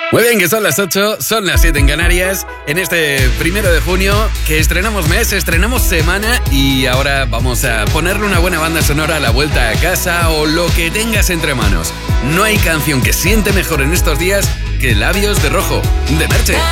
Muy bien, que son las 8, son las 7 en Canarias, en este 1 de junio, que estrenamos mes, estrenamos semana y ahora vamos a ponerle una buena banda sonora a la vuelta a casa o lo que tengas entre manos. No hay canción que siente mejor en estos días que Labios de Rojo, de Merche.